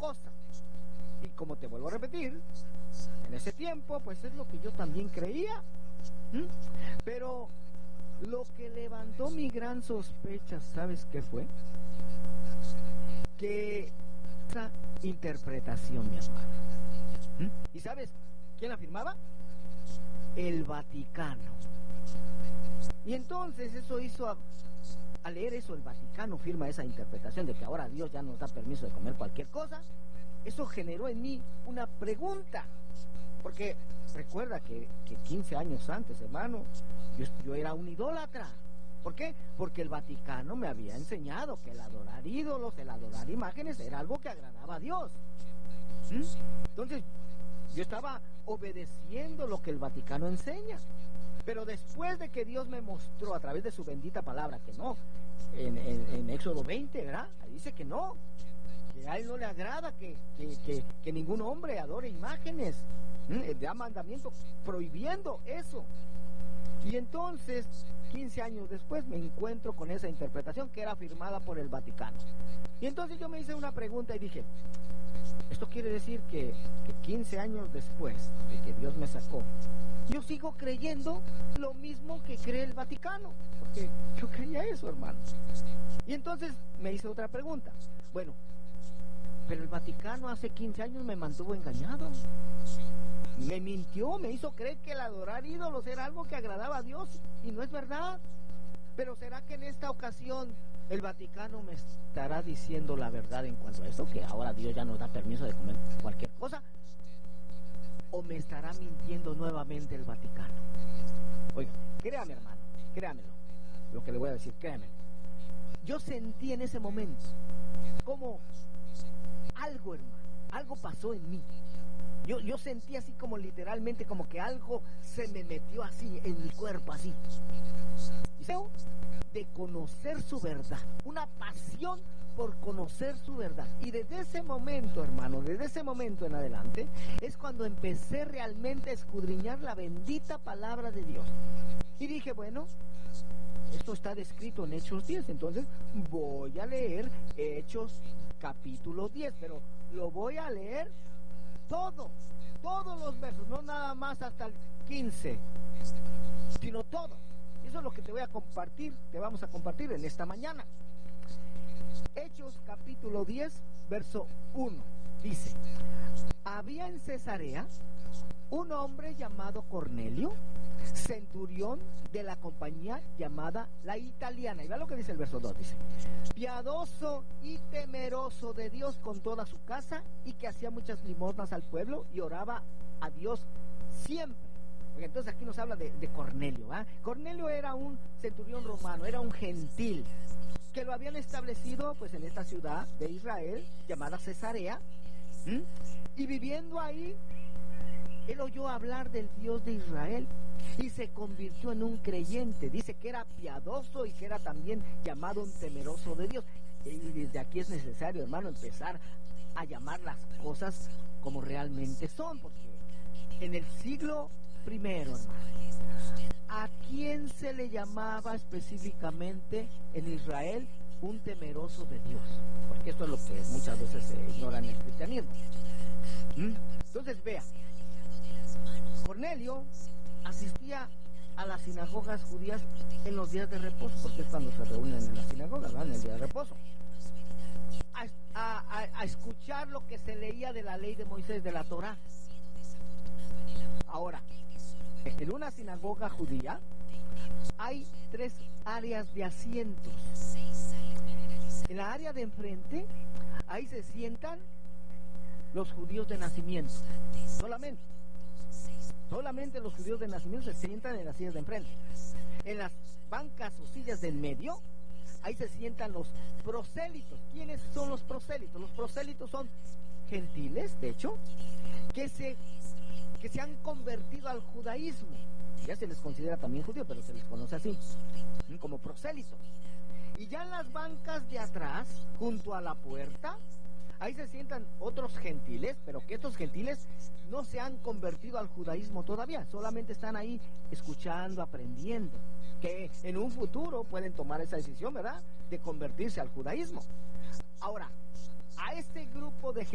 cosa. Y como te vuelvo a repetir, en ese tiempo, pues es lo que yo también creía. Pero lo que levantó mi gran sospecha, ¿sabes qué fue? Que esa interpretación, mi hermano. ¿Y sabes quién la firmaba? El Vaticano. Y entonces eso hizo, al leer eso, el Vaticano firma esa interpretación de que ahora Dios ya nos da permiso de comer cualquier cosa. Eso generó en mí una pregunta, porque recuerda que 15 años antes, hermano, yo era un idólatra. ¿Por qué? Porque el Vaticano me había enseñado que el adorar ídolos, el adorar imágenes era algo que agradaba a Dios. Entonces, yo estaba obedeciendo lo que el Vaticano enseña. Pero después de que Dios me mostró a través de su bendita palabra que no, en Éxodo 20, ¿verdad? Ahí dice que no, que a él no le agrada que ningún hombre adore imágenes. Da mandamiento prohibiendo eso. Y entonces, 15 años después, me encuentro con esa interpretación que era firmada por el Vaticano. Y entonces yo me hice una pregunta y dije, esto quiere decir que 15 años después de que Dios me sacó, yo sigo creyendo lo mismo que cree el Vaticano, porque yo creía eso, hermano. Y entonces me hice otra pregunta. Bueno, pero el Vaticano hace 15 años me mantuvo engañado. Me mintió, me hizo creer que el adorar ídolos era algo que agradaba a Dios, y no es verdad. Pero ¿será que en esta ocasión el Vaticano me estará diciendo la verdad en cuanto a esto, que ahora Dios ya nos da permiso de comer cualquier cosa? ¿O me estará mintiendo nuevamente el Vaticano? Oiga, créame, hermano, créamelo, lo que le voy a decir, créame. Yo sentí en ese momento como algo, hermano, algo pasó en mí. Yo sentí así como literalmente, como que algo se me metió así en mi cuerpo, así. De conocer su verdad, una pasión por conocer su verdad. Y desde ese momento, hermano, desde ese momento en adelante, es cuando empecé realmente a escudriñar la bendita palabra de Dios. Y dije, bueno, esto está descrito en Hechos 10, entonces voy a leer Hechos capítulo 10, pero lo voy a leer todos los versos, no nada más hasta el 15, sino todo. Eso es lo que te vamos a compartir en esta mañana. Hechos capítulo 10, verso 1, dice: había en Cesarea un hombre llamado Cornelio, centurión de la compañía llamada la Italiana. Y vea lo que dice el verso 2, dice: piadoso y temeroso de Dios con toda su casa, y que hacía muchas limosnas al pueblo y oraba a Dios siempre. Porque entonces aquí nos habla de Cornelio, ¿eh? Cornelio era un centurión romano, era un gentil, que lo habían establecido pues en esta ciudad de Israel llamada Cesarea. Y viviendo ahí, él oyó hablar del Dios de Israel y se convirtió en un creyente. Dice que era piadoso y que era también llamado un temeroso de Dios. Y desde aquí es necesario, hermano, empezar a llamar las cosas como realmente son, porque en el siglo primero, hermano, ¿a quién se le llamaba específicamente en Israel un temeroso de Dios? Porque esto es lo que muchas veces se ignora en el cristianismo. Entonces vea, Cornelio asistía a las sinagogas judías en los días de reposo, porque es cuando se reúnen en las sinagogas, ¿verdad? En el día de reposo, a escuchar lo que se leía de la ley de Moisés, de la Torá. Ahora, en una sinagoga judía hay 3 áreas de asientos. En la área de enfrente, ahí se sientan los judíos de nacimiento. Solamente los judíos de nacimiento se sientan en las sillas de enfrente. En las bancas o sillas del medio, ahí se sientan los prosélitos. ¿Quiénes son los prosélitos? Los prosélitos son gentiles, de hecho, que se han convertido al judaísmo. Ya se les considera también judío, pero se les conoce así, como prosélitos. Y ya en las bancas de atrás, junto a la puerta, ahí se sientan otros gentiles, pero que estos gentiles no se han convertido al judaísmo todavía, solamente están ahí escuchando, aprendiendo, que en un futuro pueden tomar esa decisión, ¿verdad?, de convertirse al judaísmo. Ahora, a este grupo de